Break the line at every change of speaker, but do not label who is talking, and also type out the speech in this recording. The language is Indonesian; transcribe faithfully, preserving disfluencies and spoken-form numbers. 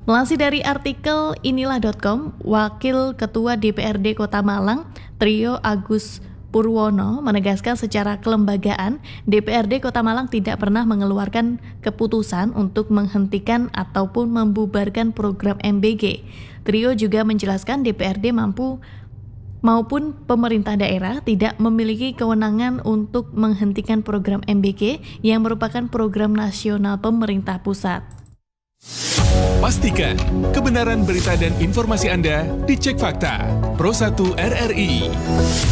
Melansir dari artikel inilah titik com, Wakil Ketua D P R D Kota Malang, Trio Agus Purwono, menegaskan secara kelembagaan D P R D Kota Malang tidak pernah mengeluarkan keputusan untuk menghentikan ataupun membubarkan program M B G. Trio juga menjelaskan D P R D mampu maupun pemerintah daerah tidak memiliki kewenangan untuk menghentikan program M B G yang merupakan program nasional pemerintah pusat.
Pastikan kebenaran berita dan informasi Anda dicek fakta. Pro satu R R I.